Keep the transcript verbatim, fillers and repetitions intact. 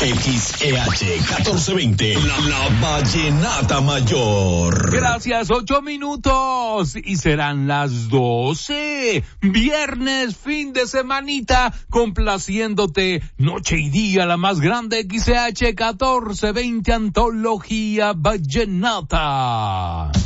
X E H catorce veinte, la, la vallenata mayor. Gracias, ocho minutos y serán las doce. Viernes, fin de semanita, complaciéndote noche y día, la más grande X E H catorce veinte, antología vallenata.